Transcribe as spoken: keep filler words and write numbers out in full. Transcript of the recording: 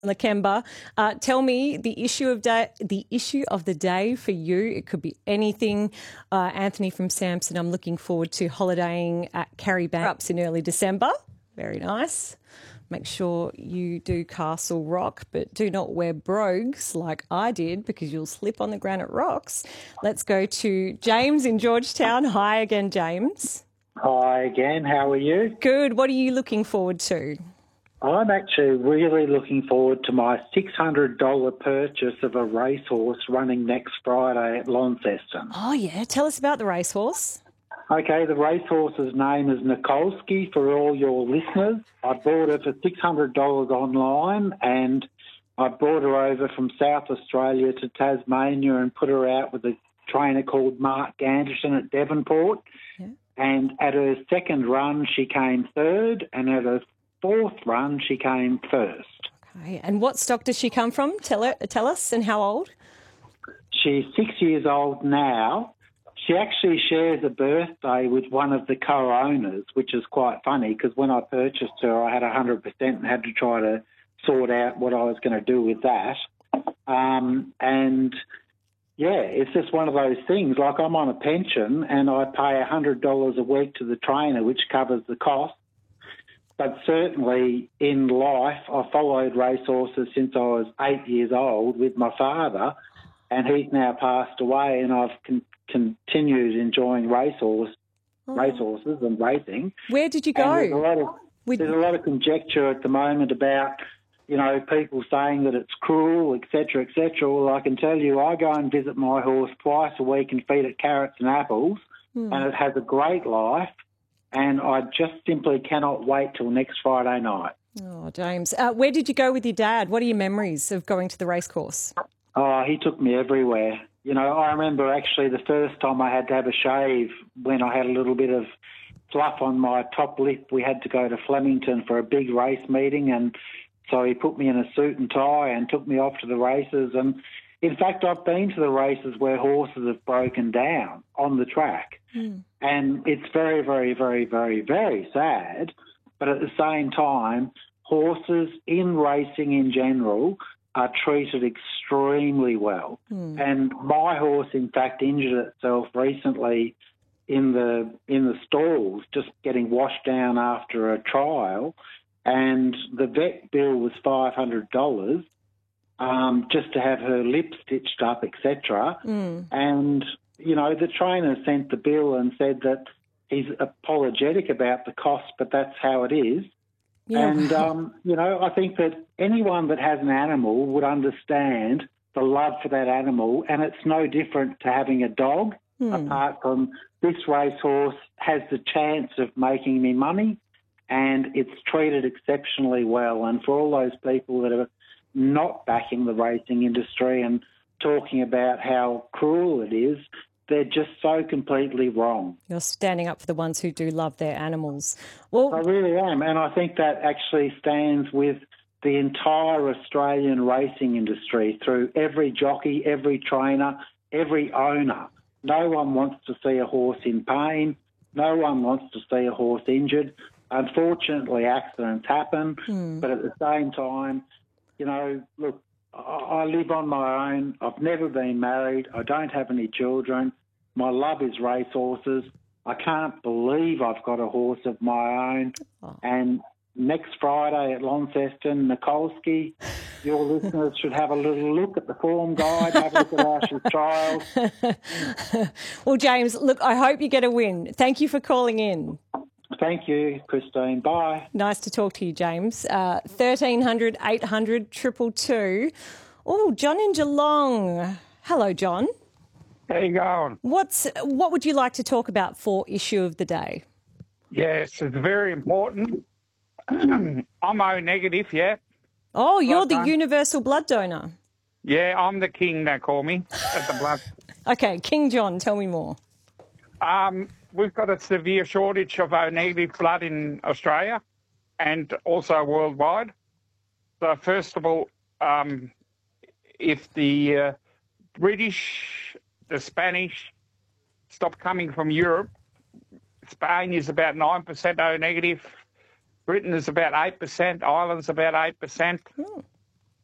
Lakemba. Uh, tell me the issue of day, the issue of the day for you. It could be anything. Uh, Anthony from Samson, I'm looking forward to holidaying at Carrybanks in early December. Very nice. Make sure you do Castle Rock, but do not wear brogues like I did because you'll slip on the granite rocks. Let's go to James in Georgetown. Hi again, James. Hi again. How are you? Good. What are you looking forward to? I'm actually really looking forward to my six hundred dollars purchase of a racehorse running next Friday at Launceston. Oh, yeah. Tell us about the racehorse. Okay, the racehorse's name is Nikolsky for all your listeners. I bought her for six hundred dollars online and I brought her over from South Australia to Tasmania and put her out with a trainer called Mark Ganderson at Devonport. Yeah. And at her second run, she came third, and at her fourth run, she came first. Okay, and what stock does she come from? Tell her, tell us, and how old? She's six years old now. She actually shares a birthday with one of the co-owners, which is quite funny because when I purchased her, I had one hundred percent and had to try to sort out what I was going to do with that. Um, and, yeah, it's just one of those things. Like I'm on a pension and I pay one hundred dollars a week to the trainer, which covers the cost. But certainly in life, I followed racehorses since I was eight years old with my father, and he's now passed away, and I've con- continued enjoying racehorse, oh. racehorses and racing. Where did you go? There's a, lot of, with... there's a lot of conjecture at the moment about, you know, people saying that it's cruel, et cetera, et cetera. Well, I can tell you, I go and visit my horse twice a week and feed it carrots and apples, hmm. and it has a great life. And I just simply cannot wait till next Friday night. Oh, James. Uh, where did you go with your dad? What are your memories of going to the racecourse? Oh, he took me everywhere. You know, I remember actually the first time I had to have a shave when I had a little bit of fluff on my top lip. We had to go to Flemington for a big race meeting, and so he put me in a suit and tie and took me off to the races. And in fact, I've been to the races where horses have broken down on the track. Mm. And it's very, very, very, very, very sad. But at the same time, horses in racing in general are treated extremely well. Mm. And my horse, in fact, injured itself recently in the in the stalls, just getting washed down after a trial. And the vet bill was five hundred dollars. Um, just to have her lip stitched up, et cetera. Mm. And, you know, the trainer sent the bill and said that he's apologetic about the cost, but that's how it is. Yeah. And, um, you know, I think that anyone that has an animal would understand the love for that animal, and it's no different to having a dog, mm. apart from this racehorse has the chance of making me money, and it's treated exceptionally well. And for all those people that are not backing the racing industry and talking about how cruel it is, they're just so completely wrong. You're standing up for the ones who do love their animals. Well, I really am, and I think that actually stands with the entire Australian racing industry through every jockey, every trainer, every owner. No one wants to see a horse in pain. No one wants to see a horse injured. Unfortunately, accidents happen, mm. but at the same time, you know, look, I live on my own. I've never been married. I don't have any children. My love is racehorses. I can't believe I've got a horse of my own. Oh. And next Friday at Launceston, Nikolsky, your listeners should have a little look at the form guide, have a look at Ash's trials. Well, James, look, I hope you get a win. Thank you for calling in. Thank you, Christine. Bye. Nice to talk to you, James. Uh, thirteen hundred, eight hundred, two two two. Oh, John in Geelong. Hello, John. How you going? What's What would you like to talk about for issue of the day? Yes, it's very important. I'm O negative, yeah. Oh, you're blood the donor. Universal blood donor. Yeah, I'm the king, they call me, at the blood. Okay, King John, tell me more. Um... We've got a severe shortage of O negative blood in Australia and also worldwide. So first of all, um, if the uh, British, the Spanish stop coming from Europe, Spain is about nine percent O negative, Britain is about eight percent, Ireland's about eight percent. Hmm.